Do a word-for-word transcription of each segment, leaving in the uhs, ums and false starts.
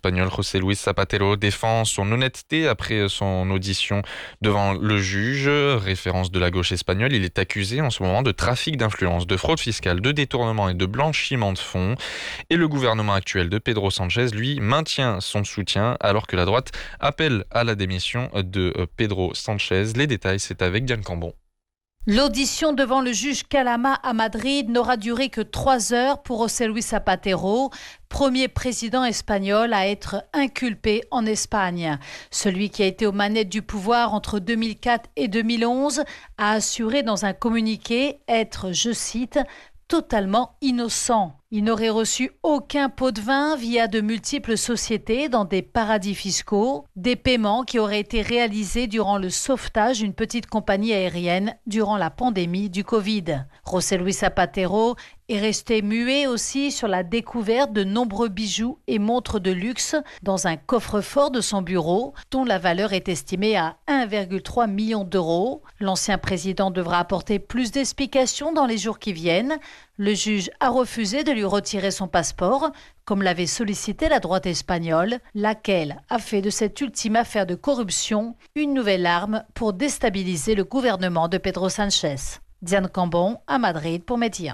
espagnol José Luis Zapatero défend son honnêteté après son audition devant le juge. Référence de la gauche espagnole, il est accusé en ce moment de trafic d'influence, de fraude fiscale, de détournement et de blanchiment de fonds. Et le gouvernement actuel de Pedro Sánchez, lui, maintient son soutien alors que la droite appelle à la démission de Pedro Sánchez. Les détails, c'est avec Diane Cambon. L'audition devant le juge Calama à Madrid n'aura duré que trois heures pour José Luis Zapatero, premier président espagnol à être inculpé en Espagne. Celui qui a été aux manettes du pouvoir entre deux mille quatre et deux mille onze a assuré dans un communiqué être, je cite, totalement innocent. Il n'aurait reçu aucun pot de vin via de multiples sociétés dans des paradis fiscaux, des paiements qui auraient été réalisés durant le sauvetage d'une petite compagnie aérienne durant la pandémie du Covid. José Luis Zapatero est resté muet aussi sur la découverte de nombreux bijoux et montres de luxe dans un coffre-fort de son bureau, dont la valeur est estimée à un virgule trois million d'euros. L'ancien président devra apporter plus d'explications dans les jours qui viennent. Le juge a refusé de lui retirer son passeport, comme l'avait sollicité la droite espagnole, laquelle a fait de cette ultime affaire de corruption une nouvelle arme pour déstabiliser le gouvernement de Pedro Sánchez. Diane Cambon à Madrid pour Média.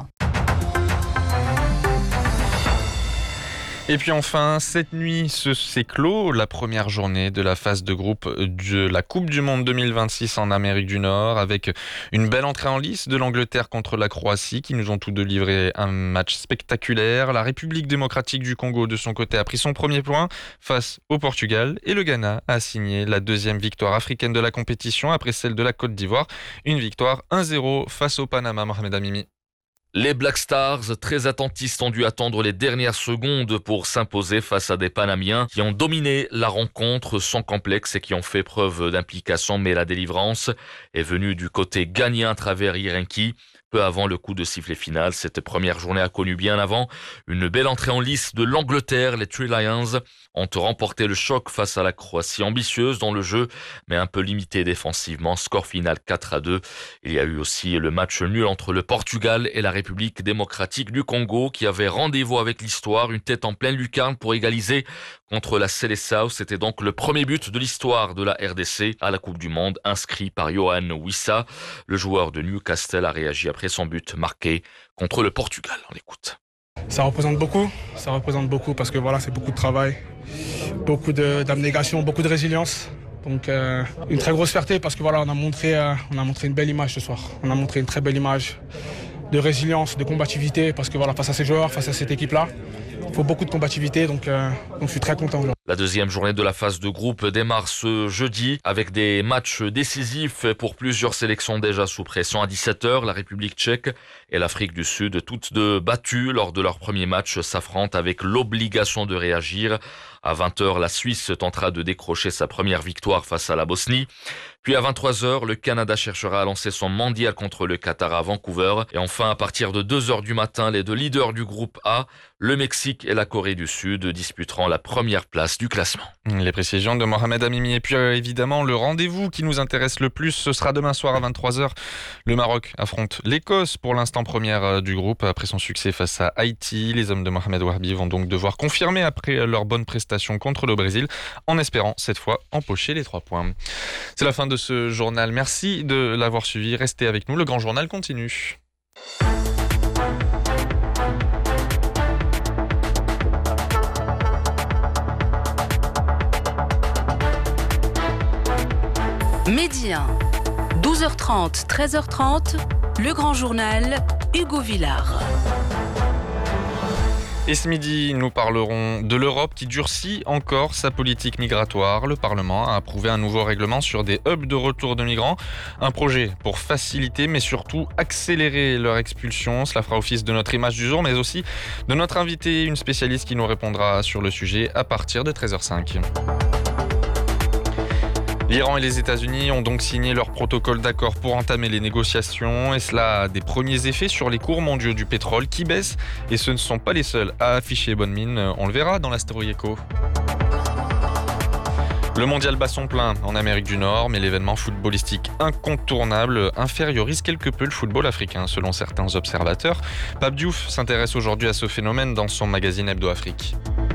Et puis enfin, cette nuit se s'est clos la première journée de la phase de groupe de la Coupe du Monde deux mille vingt-six en Amérique du Nord, avec une belle entrée en lice de l'Angleterre contre la Croatie qui nous ont tous deux livré un match spectaculaire. La République démocratique du Congo de son côté a pris son premier point face au Portugal et le Ghana a signé la deuxième victoire africaine de la compétition après celle de la Côte d'Ivoire. Une victoire un zéro face au Panama. Mohamed Amimi. Les Black Stars, très attentistes, ont dû attendre les dernières secondes pour s'imposer face à des Panamiens qui ont dominé la rencontre sans complexe et qui ont fait preuve d'implication, mais la délivrance est venue du côté gagnant à travers Yerenki. Peu avant le coup de sifflet final, cette première journée a connu bien avant une belle entrée en lice de l'Angleterre. Les Three Lions ont remporté le choc face à la Croatie, ambitieuse dans le jeu, mais un peu limitée défensivement. Score final quatre à deux. Il y a eu aussi le match nul entre le Portugal et la République démocratique du Congo qui avait rendez-vous avec l'histoire, une tête en pleine lucarne pour égaliser contre la Seleção. C'était donc le premier but de l'histoire de la R D C à la Coupe du Monde, inscrit par Yohan Wissa. Le joueur de Newcastle a réagi après son but marqué contre le Portugal. On l'écoute. Ça représente beaucoup, ça représente beaucoup parce que voilà, c'est beaucoup de travail, beaucoup de, d'abnégation, beaucoup de résilience. Donc euh, une très grosse fierté parce que voilà, on a montré, euh, on a montré une belle image ce soir. On a montré une très belle image de résilience, de combativité parce que voilà, face à ces joueurs, face à cette équipe-là, il faut beaucoup de combativité, donc, euh, donc je suis très content. La deuxième journée de la phase de groupe démarre ce jeudi avec des matchs décisifs pour plusieurs sélections déjà sous pression. À dix-sept heures, la République tchèque et l'Afrique du Sud, toutes deux battues lors de leur premier match, s'affrontent avec l'obligation de réagir. À vingt heures, la Suisse tentera de décrocher sa première victoire face à la Bosnie. Puis à vingt-trois heures, le Canada cherchera à lancer son mondial contre le Qatar à Vancouver. Et enfin, à partir de deux heures du matin, les deux leaders du groupe A, le Mexique et la Corée du Sud, disputeront la première place du classement. Les précisions de Mohamed Amimi. Et puis euh, évidemment, le rendez-vous qui nous intéresse le plus, ce sera demain soir à vingt-trois heures. Le Maroc affronte l'Écosse, pour l'instant première euh, du groupe. Après son succès face à Haïti, les hommes de Mohamed Wahabi vont donc devoir confirmer après leur bonne prestation contre le Brésil, en espérant cette fois empocher les trois points. C'est la fin de ce journal. Merci de l'avoir suivi. Restez avec nous. Le grand journal continue. Média, douze heures trente, treize heures trente, le grand journal, Hugo Villard. Et ce midi, nous parlerons de l'Europe qui durcit encore sa politique migratoire. Le Parlement a approuvé un nouveau règlement sur des hubs de retour de migrants. Un projet pour faciliter, mais surtout accélérer leur expulsion. Cela fera office de notre image du jour, mais aussi de notre invité, une spécialiste qui nous répondra sur le sujet à partir de treize heures cinq. L'Iran et les États-Unis ont donc signé leur protocole d'accord pour entamer les négociations et cela a des premiers effets sur les cours mondiaux du pétrole qui baissent et ce ne sont pas les seuls à afficher bonne mine, on le verra dans la Story Echo. Le mondial bat son plein en Amérique du Nord, mais l'événement footballistique incontournable infériorise quelque peu le football africain selon certains observateurs. Pape Diouf s'intéresse aujourd'hui à ce phénomène dans son magazine Hebdo Afrique.